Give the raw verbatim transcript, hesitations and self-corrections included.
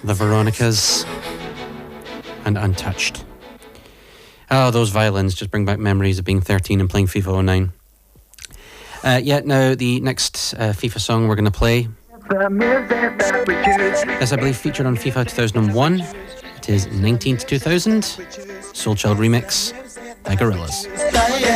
The Veronicas, and Untouched. Oh, those violins just bring back memories of being thirteen and playing FIFA oh nine. Uh, yeah, now the next uh, FIFA song we're going to play, this I believe featured on FIFA two thousand one. It is nineteen to two thousand, Soul Child remix by Gorillaz.